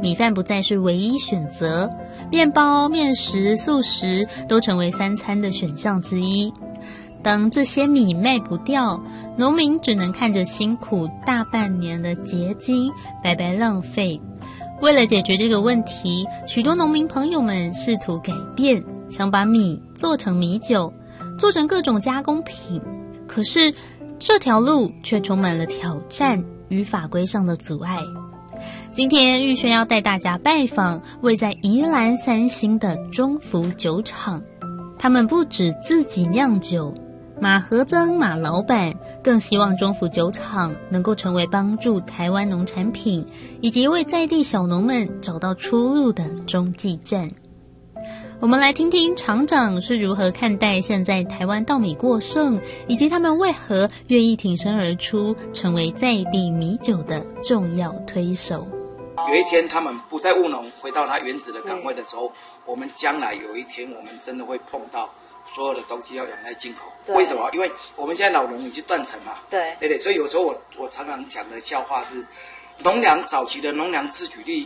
米饭不再是唯一选择，面包、面食、素食都成为3餐的选项之一。当这些米卖不掉，农民只能看着辛苦大半年的结晶白白浪费。为了解决这个问题，许多农民朋友们试图改变，想把米做成米酒，做成各种加工品。可是这条路却充满了挑战与法规上的阻碍。今天玉轩要带大家拜访位在宜兰3星的中福酒厂，他们不止自己酿酒，马和曾马老板更希望中福酒厂能够成为帮助台湾农产品以及为在地小农们找到出路的中继站。我们来听听厂长是如何看待现在台湾稻米过剩，以及他们为何愿意挺身而出，成为在地米酒的重要推手。 有一天他们不再务农，回到他原址的岗位的时候，我们将来有一天我们真的会碰到所有的东西要仰赖进口。为什么？因为我们现在老农已经断层嘛。对，所以有时候我常常讲的笑话是，农粮早期的农粮自给率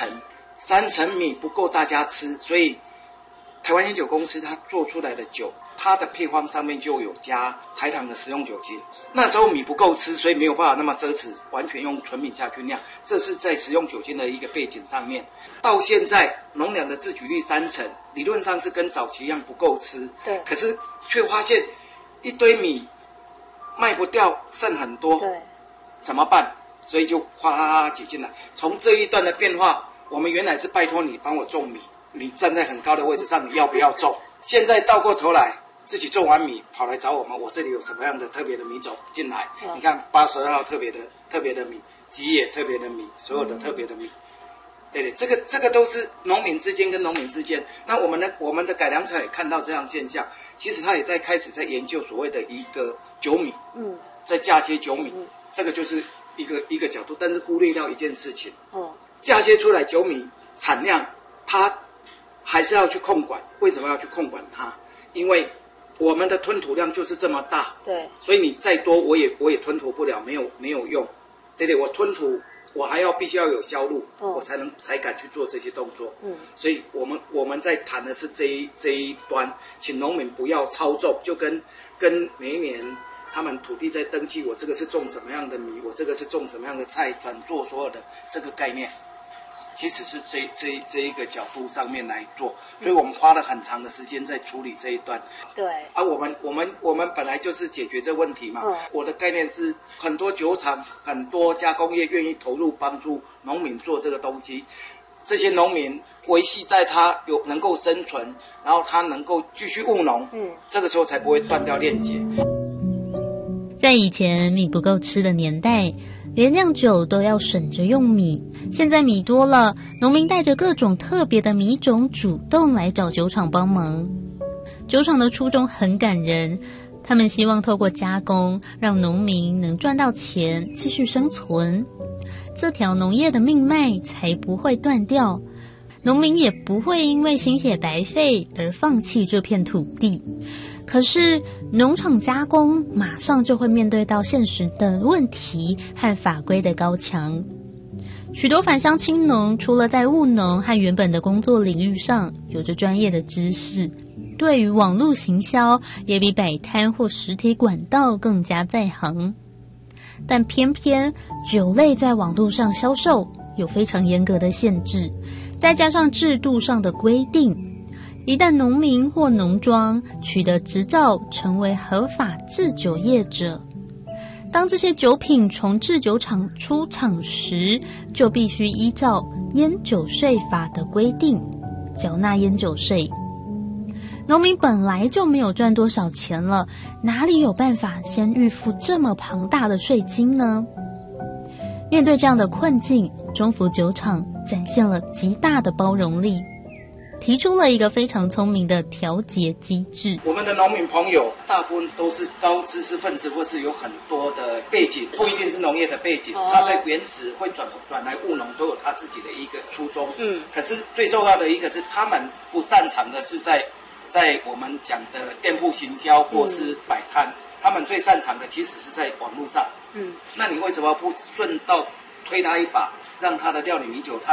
3成米不够大家吃，所以台湾烟酒公司它做出来的酒，它的配方上面就有加台糖的食用酒精。那时候米不够吃，所以没有办法那么奢侈，完全用纯米下去酿，这是在食用酒精的一个背景上面。到现在农粮的自给率3成，理论上是跟早期一样不够吃，对，可是却发现一堆米卖不掉，剩很多，对，怎么办？所以就哗挤进来。从这一段的变化，我们原来是拜托你帮我种米，你站在很高的位置上，你要不要种？现在倒过头来，自己种完米跑来找我们，我这里有什么样的特别的米种进来？你看82号特别的米，吉野特别的米，所有的特别的米。对，这个都是农民之间跟农民之间。那我们的改良场也看到这样现象，其实他也开始在研究所谓的一个酒米，在嫁接酒米，这个就是一个角度，但是忽略掉一件事情，嫁接出来酒米产量，它还是要去控管。为什么要去控管它？因为我们的吞吐量就是这么大，对，所以你再多我也吞吐不了，没有用，对，我吞吐。我还必须要有销路，我才敢去做这些动作。所以我们在谈的是这一端，请农民不要操纵，就跟每一年他们土地在登记，我这个是种什么样的米，我这个是种什么样的菜，转做所有的这个概念，其实是这一个角度上面来做，所以我们花了很长的时间在处理这一段。对，我们本来就是解决这问题嘛。我的概念是，很多酒厂、很多加工业愿意投入帮助农民做这个东西，这些农民维系在他能够生存，然后他能够继续务农，这个时候才不会断掉链接。 在以前米不够吃的年代，连酿酒都要省着用米。现在米多了，农民带着各种特别的米种主动来找酒厂帮忙。酒厂的初衷很感人，他们希望透过加工，让农民能赚到钱，继续生存。这条农业的命脉才不会断掉，农民也不会因为心血白费而放弃这片土地。可是农场加工马上就会面对到现实的问题和法规的高墙。许多返乡青农除了在务农和原本的工作领域上有着专业的知识，对于网络行销也比摆摊或实体管道更加在行。但偏偏酒类在网络上销售有非常严格的限制，再加上制度上的规定，一旦农民或农庄取得执照成为合法制酒业者，当这些酒品从制酒厂出厂时，就必须依照烟酒税法的规定缴纳烟酒税。农民本来就没有赚多少钱了，哪里有办法先预付这么庞大的税金呢？面对这样的困境，中福酒厂展现了极大的包容力，提出了一个非常聪明的调节机制。 我们的农民朋友大部分都是高知识分子，或是有很多的背景，不一定是农业的背景，他在原始会转来务农，都有他自己的一个初衷。可是最重要的一个是，他们不擅长的是在我们讲的店铺行销或是摆摊，他们最擅长的其实是在网络上。那你为什么不顺道推他一把，让他的料理米酒他